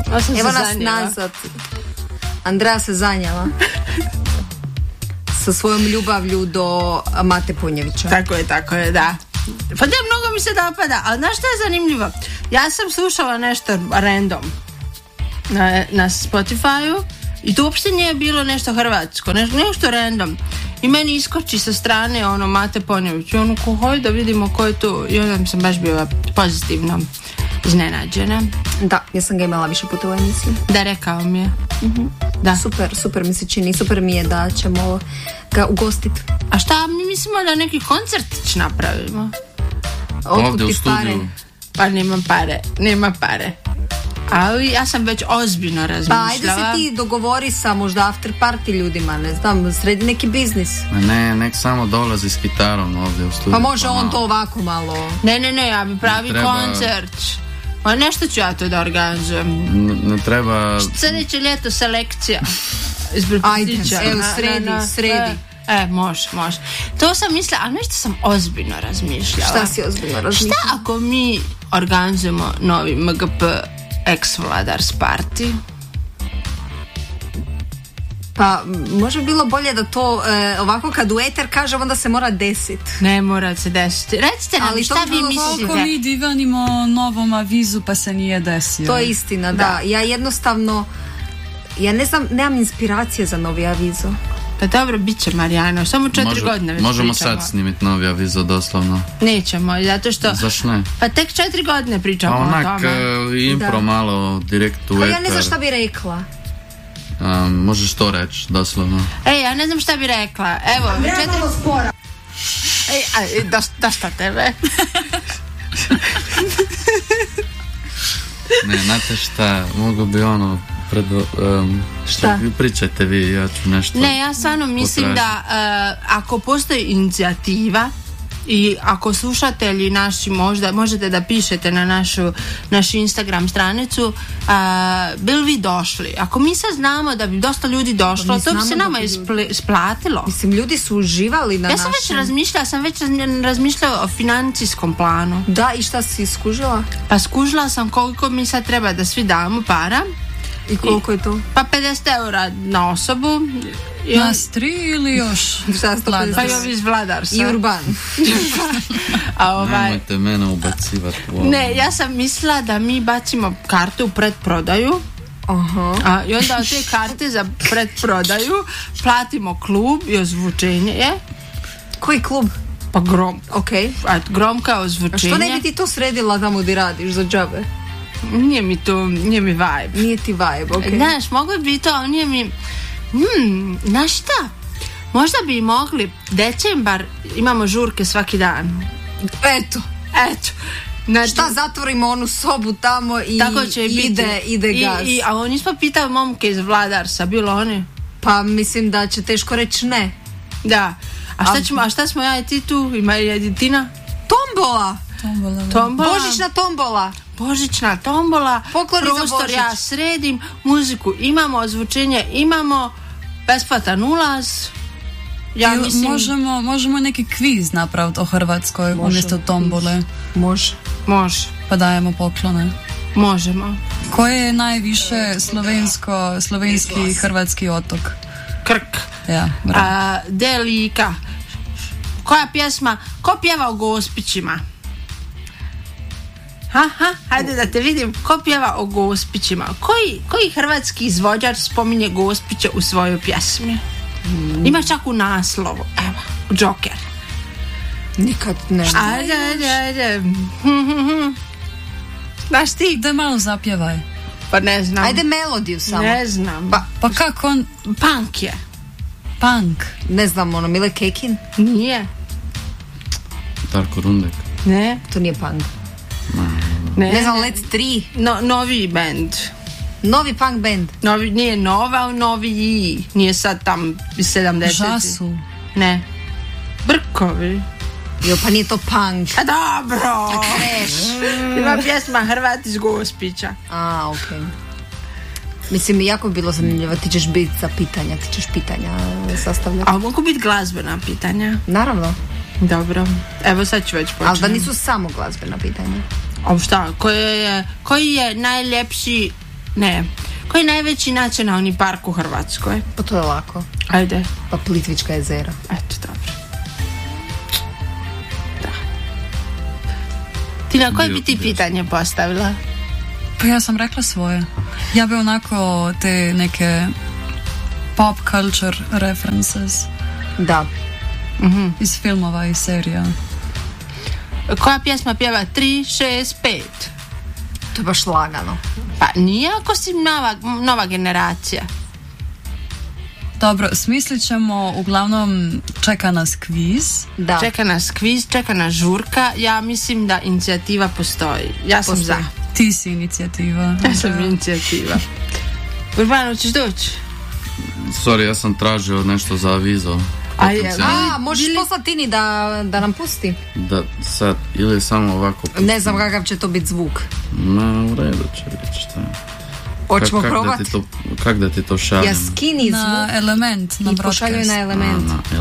Evo nas nazad. Andreja se zanjala. Sa svojom ljubavlju do Mate Punjevića. Tako je, da. Pa da, mnogo mi se dopada, ali znaš što je zanimljivo? Ja sam slušala nešto random na Spotify-u i to uopšte nije bilo nešto hrvatsko, nešto random. I meni iskoči sa strane Mate Punjević. I hoj da vidimo ko je tu. I onda sam baš bila pozitivno iznenađena. Da, ja sam ga imala više puta u emisiji. Da, rekao mi je. Da. Super mi se čini, super mi je da ćemo ga ugostiti. A šta, mi mislimo da neki koncertić napravimo? Ovdje u studiju. Pa nema pare. Ali ja sam već ozbiljno razmišljala. Pa ajde se ti dogovori sa možda after party ljudima, ne znam, sredi neki biznis. Ne, nek samo dolazi s gitarom ovdje u studiju. Pa može on to ovako malo. Ne, ja bi pravi koncert. Pa nešto ću ja to da organizujem. Ne treba... Sljedeće ljeto selekcija. Ajde, evo sredi. Može. To sam mislila, ali nešto sam ozbiljno razmišljala. Šta si ozbiljno razmišljala? Šta ako mi organizujemo novi MGP Ex-Vladars party? Pa može bilo bolje da to ovako kad u eter kaže onda se mora desiti. Ne mora se desiti. Recite nam šta vi mislite. Koliko mi divanimo novom avizu pa se nije desio. To je istina, da. Ja jednostavno ne znam, nemam inspiracije za novi avizo. Pa dobro, bit će Marijano, samo 4 godine već možemo pričamo. sad snimiti novi avizo doslovno. Nećemo, zato što... Zašto ne? Pa tek 4 godine pričamo o tome. Onak impro malo direkt u eter. Ja ne znam šta bi rekla. Možeš to reći, doslovno. Ja ne znam šta bi rekla. Evo, 4... spora. Dosta tebe. Ne, znate šta, mogu bi šta vi pričajte vi, ja ću nešto. Ne, ja stvarno mislim da ako postoji inicijativa i ako slušatelji naši možete da pišete na našu Instagram stranicu, bil vi došli. Ako mi sad znamo da bi dosta ljudi došlo, to bi se nama isplatilo. Mislim, ljudi su uživali na našem. Ja sam već razmišljala o financijskom planu. Da, i šta si skužila? Pa skužila sam koliko mi sad treba da svi damo para. I koliko je to? Pa 50 eura na osobu. Nas 3 ili još? Pa i ovi iz Vladarsa. I Urban. Nemojte mene ubacivati. Ne, ja sam mislila da mi bacimo karte u predprodaju. I onda od te karte za predprodaju platimo klub i ozvučenje. Koji klub? Pa Grom. Okay. Grom kao ozvučenje. A što ne bi ti to sredila tamo gdje radiš za džabe? Nije mi vibe. Nije ti vibe, ok. Znaš, mogli bi to, nije mi... znaš šta? Možda bi mogli, decembar, imamo žurke svaki dan. Eto. Šta, zatvorimo onu sobu tamo i ide gaz. A oni smo pitali momke iz Vladarsa, bilo oni? Pa mislim da će teško reći ne. Da. A šta smo ja i ti tu? Ima i Editina? Tombola. Božićna tombola. Pokloni prostor ja sredim, muziku imamo, ozvučenje imamo, besplatan ulaz. Ja mislim... Možemo neki kviz napraviti o Hrvatskoj umjesto tombole. Može. Pa dajemo poklone. Možemo. Koje je najviše slovenski hrvatski otok? Krk. Ja, Delika. Koja pjesma? Ko pjeva o Gospićima? Hajde da te vidim. Ko pjeva o Gospićima? Koji hrvatski izvođač spominje Gospiće u svojoj pjesmi? Ima čak u naslovu. Evo, Joker. Nikad ne. Ajde. Znaš ti? Da malo zapjevaj. Pa ne znam. Ajde melodiju samo. Ne znam. Pa kako on... Punk je. Punk. Ne znam, Mile Kekin? Nije. Darko Rundek? Ne. To nije punk. Ne znam, Let's 3. Novi band. Novi punk band. Nije nova, novi. Nije sad tam iz 70. Žasu. Ne. Brkovi. Jo, pa nije to punk. A dobro. Ima pjesma Hrvat iz Gospića. Okej. Mislim, jako bi bilo zanimljivo. Ti ćeš biti za pitanja, sastavljati. A mogu biti glazbena pitanja? Naravno. Dobro. Evo sad ću već početi. Ali da nisu samo glazbena pitanja. A šta? Koji je najljepši Ne. Koji je najveći nacionalni park u Hrvatskoj? Pa to je lako. Ajde. Pa Plitvička jezera. Eto, dobro. Da. Tina, koje bi ti pitanje postavila? Pa ja sam rekla svoje. Ja bi onako te neke pop culture references Da. iz filmova i serija. Koja pjesma pjeva 3, 6, 5? To je baš lagano. Pa nije ako si nova generacija. Dobro, smislit ćemo, uglavnom čeka nas kviz. Da. Čeka nas kviz, čeka nas žurka. Ja mislim da inicijativa postoji. Ja sam Postoji. za. Ti si inicijativa. Ja sam inicijativa. Urbano, ćeš doći? Sorry, ja sam tražio nešto za avizo. Možeš poslati Tini da nam pusti? Da sad, ili samo ovako... Ne znam kakav će to biti zvuk. Ma, u redu će vidjeti šta je. Hoćemo probati? Kak da ti to šaljem? Ja skini Na zvuk Element, na i pošalju broadcast. na Element. Na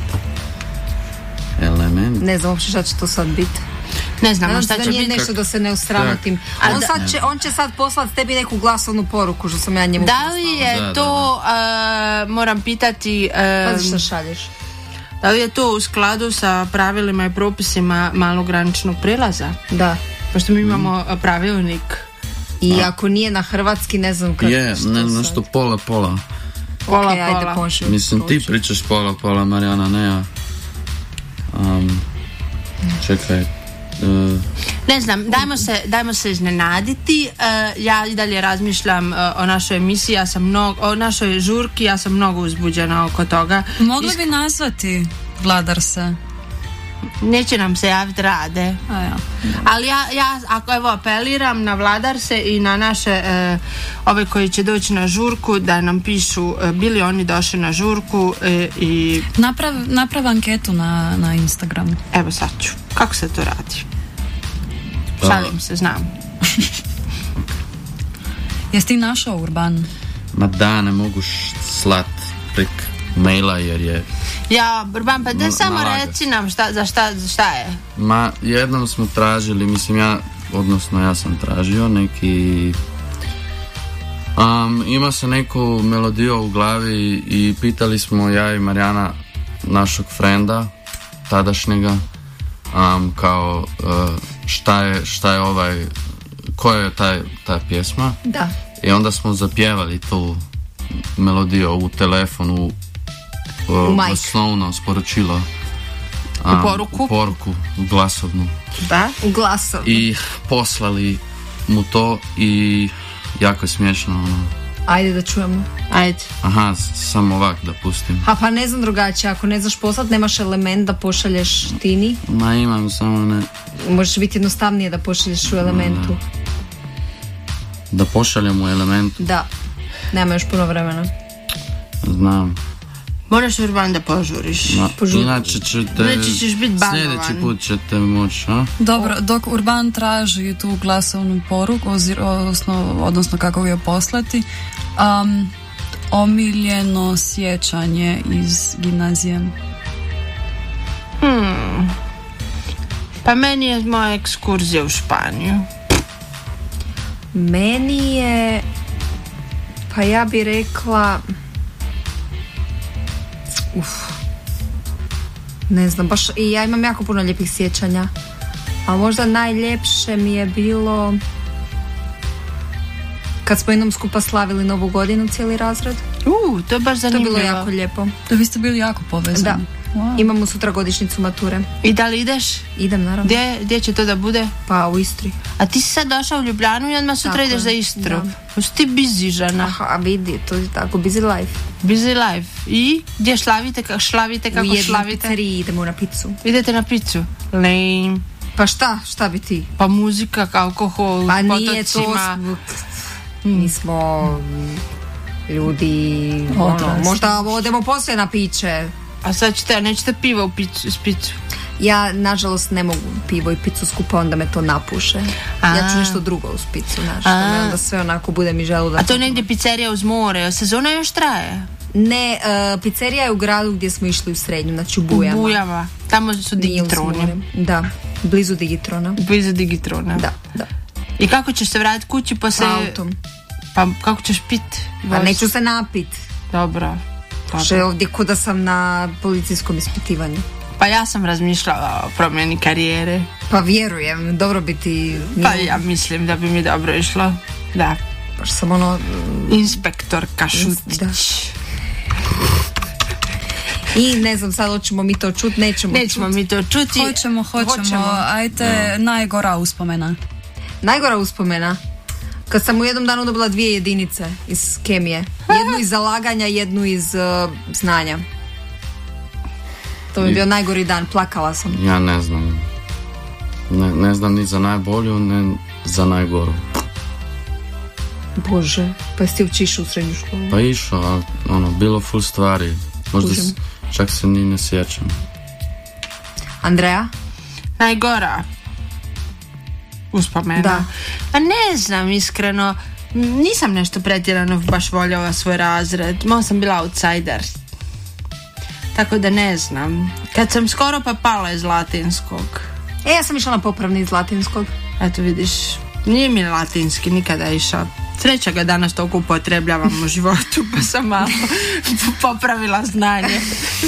Element. Ne znam uopće šta će to sad biti. Ne znamo šta da će nije biti. nešto da se ne usramotim. On će sad poslati tebi neku glasovnu poruku što sam ja njemu Da li je Da, to, moram pitati, Pazi šta šalješ. da li je to u skladu sa pravilima i propisima malograničnog prijelaza? Da. Pošto mi imamo pravilnik. I ako nije na hrvatski, ne znam kako. Je, nešto pola. Pola, Ajde, pola. pošli. Mislim, ti pričaš pola, Marijana, ne ja. Čekaj. Ne znam, dajmo se iznenaditi. Ja i dalje razmišljam o našoj emisiji, o našoj žurki, ja sam mnogo uzbuđena oko toga. Mogli bi nazvati Vladar se. Neće nam se javiti Rade. A ja. Ali ja ako evo apeliram na Vladarse i na naše ove koji će doći na žurku da nam pišu bili oni došli na žurku i Naprav anketu na Instagramu. evo sad ću. Kako se to radi? Šalim se, znam. Jesi ti našao Urban? Ma da, ne mogu slat prek maila jer je... Ja, Urban, pa da samo nalaga. reci nam za šta je. Ma, jednom smo tražili, mislim ja sam tražio neki... ima se neku melodiju u glavi i pitali smo ja i Marijana našog frenda, tadašnjega, kao šta je ovaj, koja je ta pjesma. Da. I onda smo zapjevali tu melodiju u telefonu, osnovno sporočilo. U poruku? U glasovnu. Da? U glasov. I poslali mu to i jako je smiješno. Ajde da čujemo. Ajde. Aha, samo ovak da pustim. Pa ne znam drugačije, ako ne znaš poslat, nemaš Element da pošalješ Tini. Ma imam, samo ne... Možeš biti jednostavnije da pošalješ u Elementu. Da pošaljem u Elementu. Da. Nema još puno vremena. Znam. Moraš, Urban, da požuriš. Inače ćeš biti banovan. sljedeći put ćete moći, a? Dobro, dok Urban traži tu glasovnu poruku, odnosno kako je poslati, omiljeno sjećanje iz gimnazije. Pa meni je moja ekskurzija u Španiju. Meni je, pa ja bi rekla, ne znam, baš i ja imam jako puno lijepih sjećanja, a možda najljepše mi je bilo kad smo jednom skupa slavili Novu godinu, cijeli razred. To je baš zanimljivo. To je bilo jako lijepo. Da vi ste bili jako povezani. Da. Wow. Imamo sutra godišnjicu mature. I da li ideš? Idem, naravno. Gdje će to da bude? Pa u Istri. A ti si sad došao u Ljubljanu i odmah sutra Tako ideš je, za Istru. da. Hoćeš ti busy žena. Aha, vidi, to je tako, busy life. Busy life. I gdje šlavite, kako U jednoj šlavite? pizzeriji idemo na picu. Idete na picu? Lame. Pa šta bi ti? Pa muzika, alkohol, Pa nije to, potocima. mi smo ljudi, možda odemo poslije na piće. A sad nećete pivo s picu? Ja, nažalost, ne mogu pivo i picu skupa, onda me to napuše. Ja ću nešto drugo uz picu, onda sve onako bude mi želudac. A to je negdje pizzerija uz more, sezona još traje? Ne, pizzerija je u gradu gdje smo išli u srednju, znači u Bujama. U Bujama, tamo su Digitroni. Da, blizu Digitrona. Blizu Digitrona. Da. I kako ćeš se vratiti kući poslije... Autom. Pa kako ćeš pit? Pa neću se napit. Dobro. Što je ovdje kuda sam na policijskom ispitivanju. Pa ja sam razmišljala o promjeni karijere. Pa vjerujem, dobro bi ti... Pa ja mislim da bi mi dobro išlo. Da. Baš sam ono... Inspektorka Šutić. Da. I ne znam, sad hoćemo mi to čuti, nećemo mi to čuti. Hoćemo. Ajde, najgora uspomena. Najgora uspomena? Kad sam u jednom danu dobila 2 jedinice iz kemije. Jednu iz zalaganja, jednu iz znanja. To mi je bio najgori dan, plakala sam. Ja ne znam. Ne znam ni za najbolju, ne za najgoru. Bože, pa jesi ti učiš u srednju školu? Pa išao, bilo full stvari. Možda čak se ni ne sjećam. Andreja? Najgora uspomena. Da. Pa ne znam, iskreno. Nisam nešto pretjerano baš voljela svoj razred. Malo sam bila outsider. Tako da ne znam. Kad sam skoro pa pala iz latinskog. Ja sam išla na popravni iz latinskog. Eto vidiš, nije mi latinski nikada išao. Sreća ga danas toliko upotrebljavam u životu, pa sam malo popravila znanje.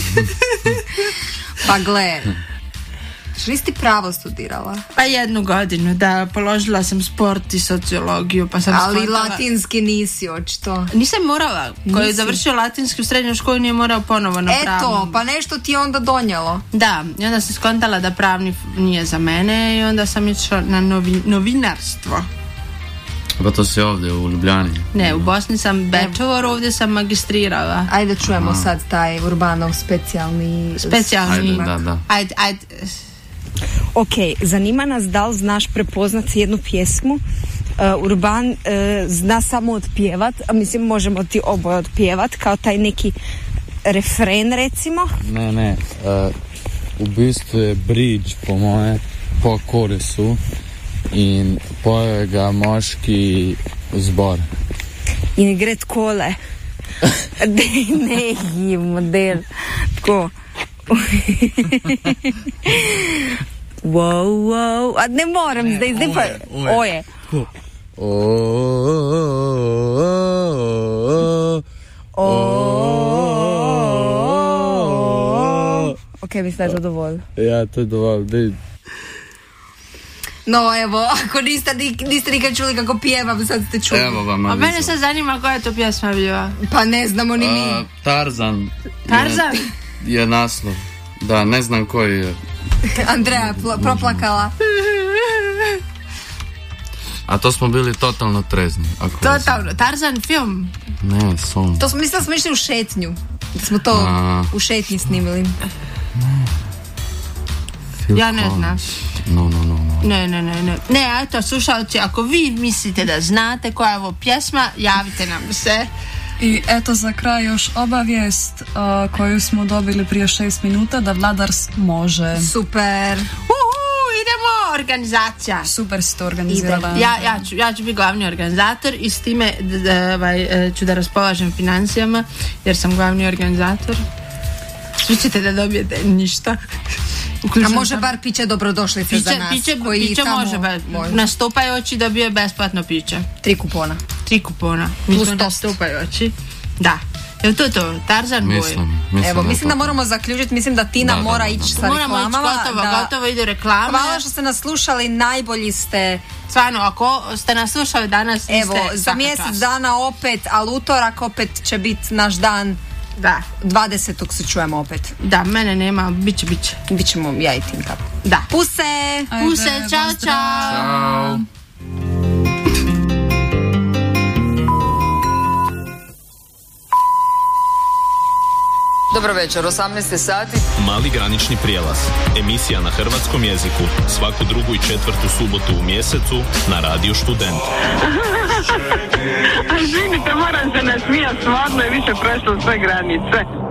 Pa gle, što nisi ti pravo studirala? Pa 1 godinu, da, položila sam sport i sociologiju, pa sam ali skontala... latinski nisi, očito. Nisam morala, koji je završio latinski u srednjoj školi nije morao ponovo na pravnu. Eto, pa nešto ti je onda donijelo. Da, i onda sam skontala da pravni nije za mene i onda sam išla na novinarstvo. Pa to si ovdje u Ljubljani? Ne, u Bosni sam bachelor, ovdje sam magistrirala. Ajde čujemo sad taj Urbanov specijalni... Da. Ajde. Ok, zanima nas da li znaš prepoznati jednu pjesmu. Urban zna samo otpjevat, a mislim možemo ti oboje otpjevat kao taj neki refren recimo. Ne, u bistvu je bridge po moje, po koresu i poje ga moški zbor. In gre takole. Ne, model. Tako. Wow. A ne moram zdaj pa... Oje. Ok, mislim da je to dovolj. Ja, to je dovolj. No evo, ako niste nikad čuli kako pjevam, sad ste čuli. Evo vam. A mene sad zanima koja je to pjesma bila. Pa ne znamo ni mi. Tarzan? Je naslov. Da, ne znam koji je. Andreja proplakala. A to smo bili totalno trezni. Totalno, Tarzan film? Ne, song. To smo mislili da smo išli u šetnju. Da smo to u šetnji snimili. Ja ne znam. No. Ne, eto, slušalci, ako vi mislite da znate koja je ovo pjesma, javite nam se. I eto za kraj još obavijest koju smo dobili prije 6 minuta da Vladars može. Super. Idemo, organizacija. Super si to organizirala. Ja ću biti glavni organizator i s time ću da raspolažem financijama jer sam glavni organizator. Svi ćete da dobijete ništa. A može bar piće dobrodošlice za nas. Piće može. Nastupajući dobije besplatno piće. 3 kupona. 3 kupona. Mi smo nastupajući. Da. Evo to, Tarzan Boy. Mislim da moramo zaključiti, mislim da Tina mora ići sa reklamama. Moramo ići, gotovo ide reklama. Hvala što ste nas slušali, najbolji ste. Stvarno, ako ste nas slušali danas, evo, za mjesec dana opet, ali utorak opet će biti naš dan. Da. 20. se čujemo opet. Da, mene nema, biće. Bićemo ja i Tinka. Da. Puse! Puse, čao! Dobro večer, 18 sati. Mali granični prijelaz. Emisija na hrvatskom jeziku. Svaku 2. i 4. subotu u mjesecu na Radio Student. A živite, moram se nasmijati, stvarno je više prešlo sve granice.